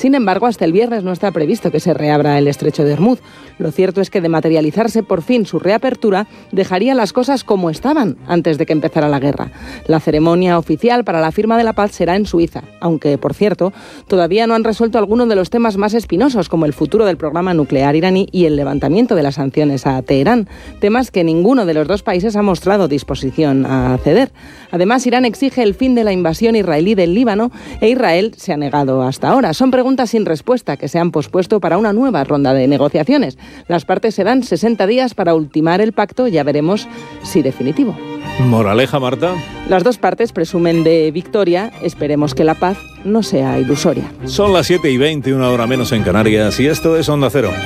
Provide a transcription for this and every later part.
Sin embargo, hasta el viernes no está previsto que se reabra el estrecho de Hormuz. Lo cierto es que de materializarse por fin su reapertura, dejaría las cosas como estaban antes de que empezara la guerra. La ceremonia oficial para la firma de la paz será en Suiza, aunque, por cierto, todavía no han resuelto algunos de los temas más espinosos, como el futuro del programa nuclear iraní y el levantamiento de las sanciones a Teherán, temas que ninguno de los dos países ha mostrado disposición a ceder. Además, Irán exige el fin de la invasión israelí del Líbano e Israel se ha negado hasta ahora. Son preguntas sin respuesta que se han pospuesto para una nueva ronda de negociaciones. Las partes se dan 60 días para ultimar el pacto, ya veremos si definitivo. Moraleja, Marta. Las dos partes presumen de victoria, esperemos que la paz no sea ilusoria. Son las 7:20, una hora menos en Canarias, y esto es Onda Cero.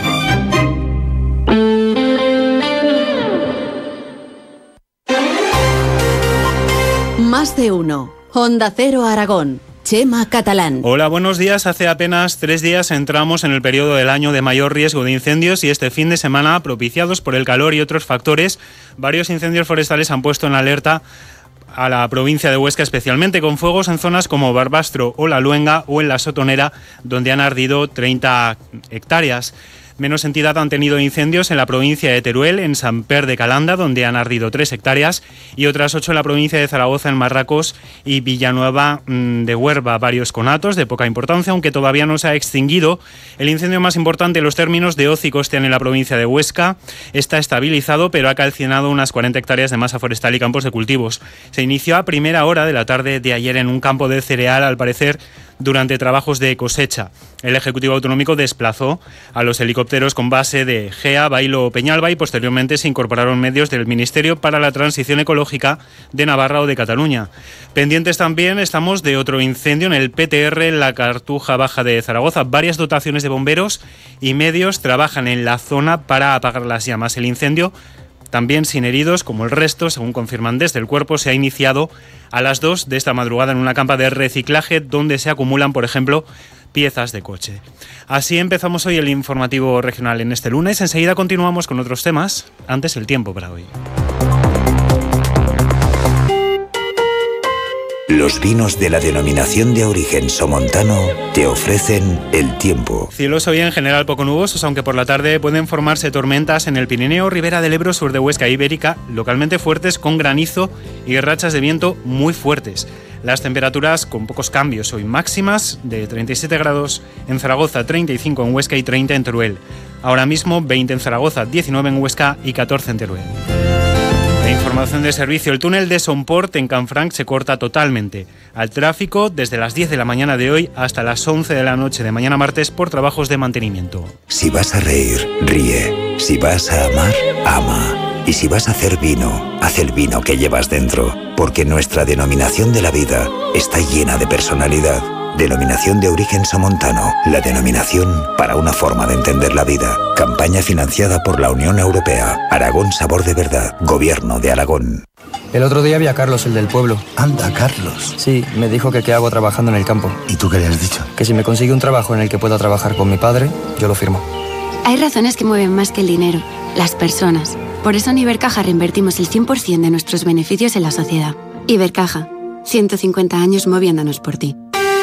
Más de uno. Onda Cero Aragón. Chema Catalán. Hola, buenos días. Hace apenas 3 días entramos en el periodo del año de mayor riesgo de incendios y este fin de semana, propiciados por el calor y otros factores, varios incendios forestales han puesto en alerta a la provincia de Huesca, especialmente con fuegos en zonas como Barbastro o La Luenga o en La Sotonera, donde han ardido 30 hectáreas. Menos entidad han tenido incendios en la provincia de Teruel, en Samper de Calanda, donde han ardido 3 hectáreas, y otras 8 en la provincia de Zaragoza, en Marracos y Villanueva de Huerva. Varios conatos de poca importancia, aunque todavía no se ha extinguido. El incendio más importante en los términos de Hoz y Costian en la provincia de Huesca está estabilizado, pero ha calcinado unas 40 hectáreas de masa forestal y campos de cultivos. Se inició a primera hora de la tarde de ayer en un campo de cereal, al parecer durante trabajos de cosecha. El Ejecutivo Autonómico desplazó a los helicópteros con base de Gea, Bailo o Peñalba y posteriormente se incorporaron medios del Ministerio para la Transición Ecológica de Navarra o de Cataluña. Pendientes también estamos de otro incendio en el PTR en la Cartuja Baja de Zaragoza. Varias dotaciones de bomberos y medios trabajan en la zona para apagar las llamas. El incendio, también sin heridos, como el resto, según confirman desde el cuerpo, se ha iniciado a las 2 de esta madrugada en una campa de reciclaje donde se acumulan, por ejemplo, piezas de coche. Así empezamos hoy el informativo regional en este lunes. Enseguida continuamos con otros temas. Antes el tiempo para hoy. Los vinos de la denominación de origen somontano te ofrecen el tiempo. Cielos hoy en general poco nubosos, aunque por la tarde pueden formarse tormentas en el Pirineo, Ribera del Ebro, sur de Huesca e Ibérica, localmente fuertes con granizo y rachas de viento muy fuertes. Las temperaturas con pocos cambios hoy, máximas de 37 grados en Zaragoza, 35 en Huesca y 30 en Teruel. Ahora mismo 20 en Zaragoza, 19 en Huesca y 14 en Teruel. Información de servicio. El túnel de Somport en Canfranc se corta totalmente al tráfico desde las 10 de la mañana de hoy hasta las 11 de la noche de mañana martes por trabajos de mantenimiento. Si vas a reír, ríe. Si vas a amar, ama. Y si vas a hacer vino, haz el vino que llevas dentro. Porque nuestra denominación de la vida está llena de personalidad. Denominación de origen somontano. La denominación para una forma de entender la vida. Campaña financiada por la Unión Europea. Aragón Sabor de Verdad. Gobierno de Aragón. El otro día vi a Carlos, el del pueblo. Anda, Carlos. Sí, me dijo que qué hago trabajando en el campo. ¿Y tú qué le has dicho? Que si me consigue un trabajo en el que pueda trabajar con mi padre, yo lo firmo. Hay razones que mueven más que el dinero. Las personas. Por eso en Ibercaja reinvertimos el 100% de nuestros beneficios en la sociedad. Ibercaja. 150 años moviéndonos por ti.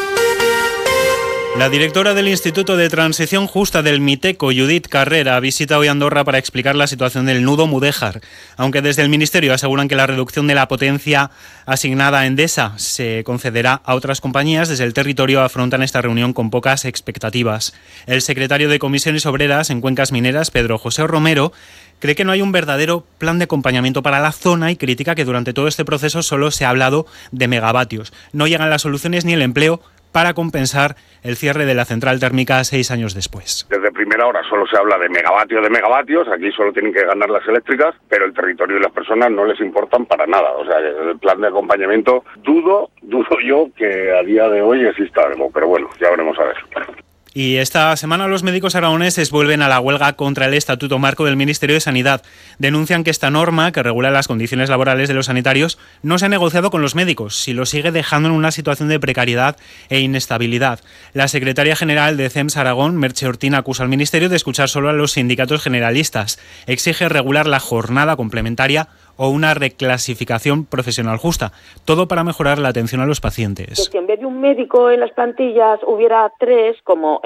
La directora del Instituto de Transición Justa del Miteco, Judith Carrera, visita hoy Andorra para explicar la situación del nudo Mudéjar. Aunque desde el Ministerio aseguran que la reducción de la potencia asignada a Endesa se concederá a otras compañías, desde el territorio afrontan esta reunión con pocas expectativas. El secretario de Comisiones Obreras en Cuencas Mineras, Pedro José Romero, cree que no hay un verdadero plan de acompañamiento para la zona y critica que durante todo este proceso solo se ha hablado de megavatios. No llegan las soluciones ni el empleo para compensar el cierre de la central térmica 6 años después. Desde primera hora solo se habla de megavatios, aquí solo tienen que ganar las eléctricas, pero el territorio y las personas no les importan para nada. O sea, el plan de acompañamiento, dudo yo que a día de hoy exista algo, pero bueno, ya veremos a ver. Y esta semana los médicos aragoneses vuelven a la huelga contra el Estatuto Marco del Ministerio de Sanidad. Denuncian que esta norma, que regula las condiciones laborales de los sanitarios, no se ha negociado con los médicos, si lo sigue dejando en una situación de precariedad e inestabilidad. La secretaria general de CEMS Aragón, Merche Ortín, acusa al Ministerio de escuchar solo a los sindicatos generalistas. Exige regular la jornada complementaria o una reclasificación profesional justa, todo para mejorar la atención a los pacientes. Que si en vez de un médico en las plantillas hubiera 3, como